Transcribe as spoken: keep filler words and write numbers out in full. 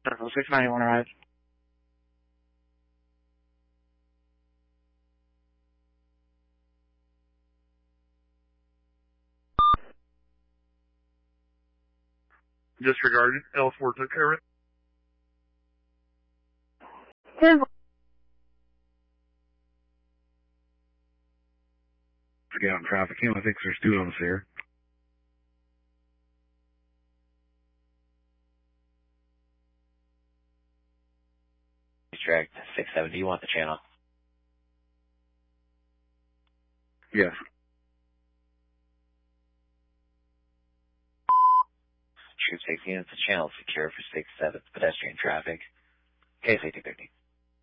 Circle six ninety-one arrived. Disregarded. L four took care of it. Get on traffic. You know, I think there's two of us here. Track six seven, do you want the channel? Yes. Troop six units, the channel secure for six seven pedestrian traffic. K S A two thirty.